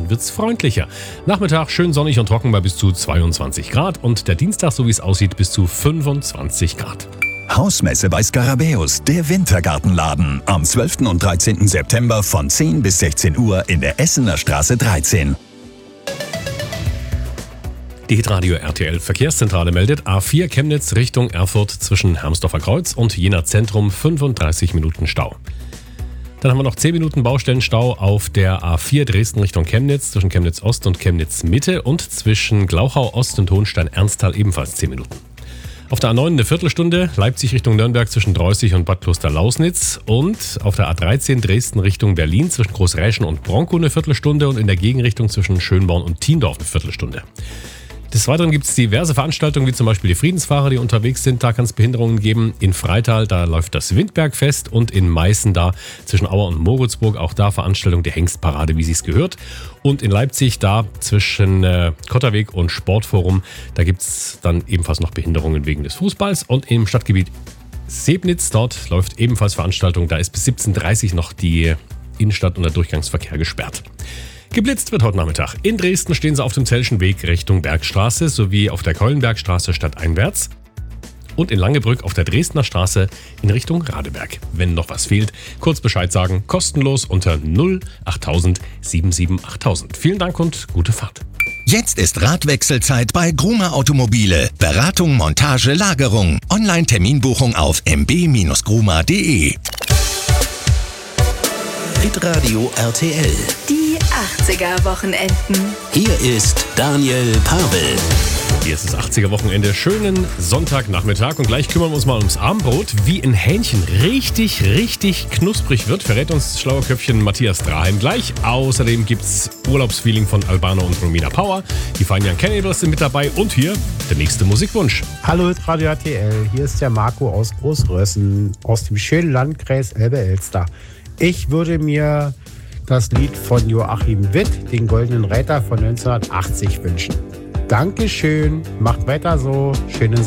dann wird's freundlicher. Nachmittag schön sonnig und trocken bei bis zu 22 Grad und der Dienstag, so wie es aussieht, bis zu 25 Grad. Hausmesse bei Skarabäus, der Wintergartenladen. Am 12. und 13. September von 10 bis 16 Uhr in der Essener Straße 13. Die Hitradio RTL Verkehrszentrale meldet A4 Chemnitz Richtung Erfurt zwischen Hermsdorfer Kreuz und Jena Zentrum 35 Minuten Stau. Dann haben wir noch 10 Minuten Baustellenstau auf der A4 Dresden Richtung Chemnitz zwischen Chemnitz Ost und Chemnitz Mitte und zwischen Glauchau Ost und Hohenstein-Ernsthal ebenfalls 10 Minuten. Auf der A9 eine Viertelstunde, Leipzig Richtung Nürnberg zwischen Dreußig und Bad Kloster-Lausnitz und auf der A13 Dresden Richtung Berlin zwischen Großräschen und Bronkow eine Viertelstunde und in der Gegenrichtung zwischen Schönborn und Thiendorf eine Viertelstunde. Des Weiteren gibt es diverse Veranstaltungen, wie zum Beispiel die Friedensfahrer, die unterwegs sind. Da kann es Behinderungen geben. In Freital, da läuft das Windbergfest und in Meißen, da zwischen Auer und Moritzburg, auch da Veranstaltung der Hengstparade, wie sie es gehört. Und in Leipzig, da zwischen Kotterweg und Sportforum, da gibt es dann ebenfalls noch Behinderungen wegen des Fußballs. Und im Stadtgebiet Sebnitz, dort läuft ebenfalls Veranstaltung. Da ist bis 17.30 Uhr noch die Innenstadt und der Durchgangsverkehr gesperrt. Geblitzt wird heute Nachmittag. In Dresden stehen sie auf dem Zellschen Weg Richtung Bergstraße sowie auf der Keulenbergstraße stadteinwärts und in Langebrück auf der Dresdner Straße in Richtung Radeberg. Wenn noch was fehlt, kurz Bescheid sagen, kostenlos unter 08000 77 8000. Vielen Dank und gute Fahrt. Jetzt ist Radwechselzeit bei Grumer Automobile. Beratung, Montage, Lagerung. Online-Terminbuchung auf mb-grumer.de. Hitradio RTL. Die 80er-Wochenenden. Hier ist Daniel Pavel. Hier ist das 80er-Wochenende. Schönen Sonntagnachmittag und gleich kümmern wir uns mal ums Abendbrot. Wie ein Hähnchen richtig, richtig knusprig wird, verrät uns schlauer Köpfchen Matthias Draheim gleich. Außerdem gibt's Urlaubsfeeling von Albano und Romina Power. Die Fine Young Cannibals sind mit dabei und hier der nächste Musikwunsch. Hallo Radio RTL, hier ist der Marco aus Großrössen, aus dem schönen Landkreis Elbe-Elster. Ich würde mir das Lied von Joachim Witt, den Goldenen Reiter von 1980, wünschen. Dankeschön, macht weiter so. Schönen